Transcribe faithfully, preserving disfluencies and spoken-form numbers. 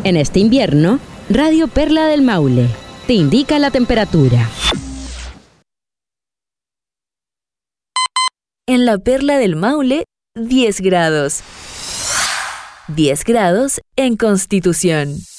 En este invierno, Radio Perla del Maule te indica la temperatura. En la Perla del Maule, diez grados. diez grados en Constitución.